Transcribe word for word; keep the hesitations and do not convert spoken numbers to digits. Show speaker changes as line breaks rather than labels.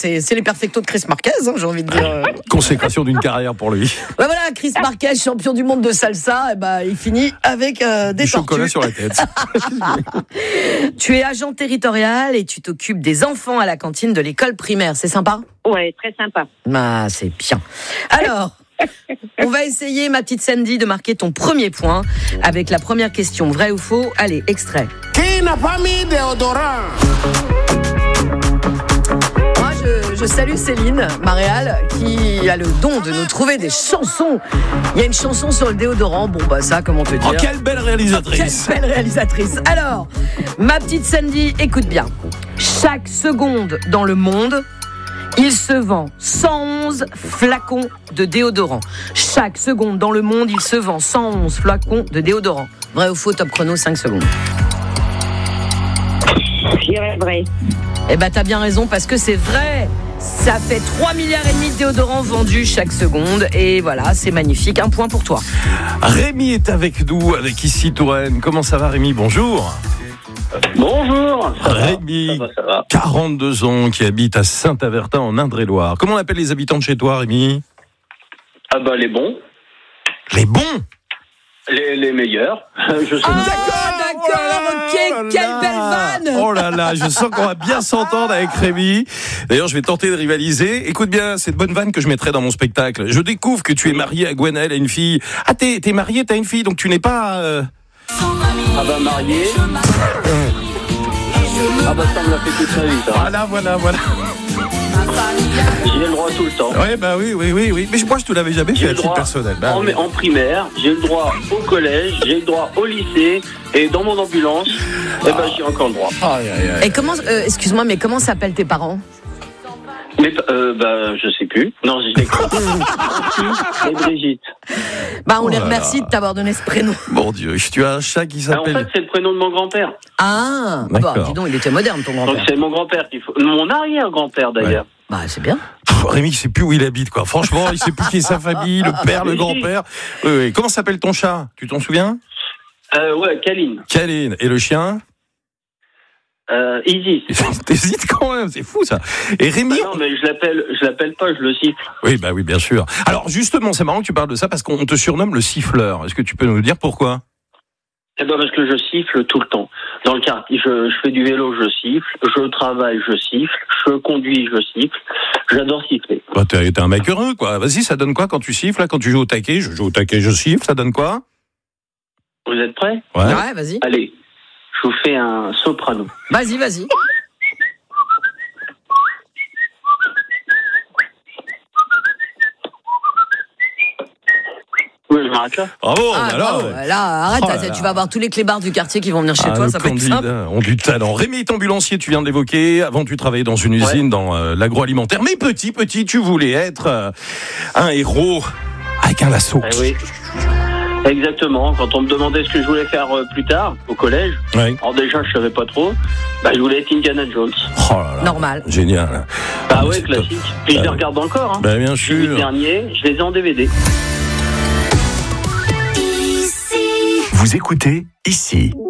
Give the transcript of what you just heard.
c'est, c'est les perfectos de Chris Marquez, hein, j'ai envie de dire.
Consécration d'une carrière pour lui.
Bah voilà, Chris Marquez, champion du monde de salsa, et bah, il finit avec euh, des
du
tortues.
chocolat sur la tête.
Tu es agent territorial et tu t'occupes des enfants à la cantine de l'école primaire, c'est sympa ?
Ouais, très sympa.
Ah, c'est bien. Alors, on va essayer, ma petite Sandy, de marquer ton premier point avec la première question, vrai ou faux ? Allez, extrait.
Qui n'a pas mis déodorant ?
Moi, je, je salue Céline, ma réal, qui a le don de nous trouver des chansons. Il y a une chanson sur le déodorant, bon bah ça, comment te dire ?
Oh, quelle belle réalisatrice.
Quelle belle réalisatrice. Alors, ma petite Sandy, écoute bien. Chaque seconde dans le monde, il se vend cent onze flacons de déodorant. Chaque seconde dans le monde, il se vend cent onze flacons de déodorant. Vrai ou faux, top chrono, cinq secondes.
Je dirais vrai.
Eh ben, t'as bien raison, parce que c'est vrai. Ça fait trois milliards et demi de déodorants vendus chaque seconde. Et voilà, c'est magnifique. Un point pour toi.
Rémi est avec nous, avec ici Touraine. Comment ça va, Rémi ? Bonjour.
Bonjour. Ça
Rémi,
va, ça va, ça va.
quarante-deux ans, qui habite à Saint-Avertin, en Indre-et-Loire. Comment on appelle les habitants de chez toi, Rémi ?
Ah bah les bons,
Les bons.
les, les meilleurs. Je sais
Ah,
pas.
d'accord, ok,
Oh là
quelle
là.
belle vanne.
Oh là là, je sens qu'on va bien s'entendre avec Rémi. D'ailleurs, je vais tenter de rivaliser. Écoute bien, cette bonne vanne que je mettrai dans mon spectacle. Je découvre que tu es marié à Gwenaëlle, à une fille. Ah, t'es, t'es marié, t'as une fille, donc tu n'es pas... Euh...
Ah bah marié. Ah bah ça me l'a fait toute ma vie, ça.
Voilà, voilà, voilà.
J'ai le droit tout le temps.
Ouais, bah oui, oui, oui, oui. Mais moi, je te l'avais jamais
J'ai
fait à
le
titre
droit
personnel. Bah,
en,
oui.
en primaire, j'ai le droit au collège, j'ai le droit au lycée, et dans mon ambulance, eh ben j'ai encore le droit.
Aïe, aïe, aïe.
Et comment, euh, excuse-moi, mais comment s'appellent tes parents ?
Mais euh, bah je sais plus. Non, je l'ai compris. Et Brigitte.
Bah, on
Oh
les
là
remercie
là.
de t'avoir donné ce prénom.
Mon Dieu, tu as un chat qui
Ah, en
s'appelle...
fait, c'est le prénom de mon grand-père.
Ah,
D'accord.
bah, dis donc, il était moderne, ton
Donc
grand-père.
c'est mon grand-père qu'il faut. Mon arrière-grand-père d'ailleurs.
Bah, c'est bien.
Pff, Rémi, il sait plus où il habite, quoi. Franchement, il sait plus qui est sa famille, le père, le
Oui.
grand-père. Oui, oui. Comment s'appelle ton chat ? Tu t'en souviens ?
Euh, ouais, Kaline.
Kaline. Et le chien ?
Euh, Isis.
T'hésites quand même, c'est fou ça. Et Rémi,
Ah non, mais je l'appelle, je l'appelle pas, je le siffle.
oui, bah oui, bien sûr. Alors justement, c'est marrant que tu parles de ça parce qu'on te surnomme le siffleur. Est-ce que tu peux nous dire pourquoi ?
Eh ben parce que je siffle tout le temps. Dans le quartier, je, je fais du vélo, je siffle. Je travaille, je siffle. Je conduis, je siffle. J'adore siffler.
Bah, t'es, t'es un mec heureux, quoi. Vas-y, ça donne quoi quand tu siffles, là, quand tu joues au taquet ? Je joue au taquet, je siffle, ça donne quoi ?
Vous êtes prêts ?
Ouais.
Ouais, vas-y.
Allez, je vous fais un soprano.
Vas-y, vas-y.
Oui, je m'arrête là.
Bravo,
Ah,
alors.
bravo. Là, arrête,
Oh là
ça,
là.
tu vas avoir tous les clébards du quartier qui vont venir chez
Ah,
toi,
le
ça va être simple.
candidat ont du talent. Rémi est ambulancier, tu viens de l'évoquer. Avant, tu travaillais dans une usine,
Ouais.
dans euh, l'agroalimentaire. Mais petit, petit, tu voulais être euh, un héros avec un lasso.
Eh oui. Exactement. Quand on me demandait ce que je voulais faire euh, plus tard, au collège,
Ouais.
alors déjà, je savais pas trop. Bah, je voulais être Indiana Jones.
Oh là là.
Normal.
Génial.
Bah
Ah, mais
ouais,
c'est
classique.
top.
Puis je
Bah
les
oui.
regarde encore. Hein.
Bah, bien
J'ai vu le
sûr.
dernier, je les ai en D V D.
Vous écoutez ici.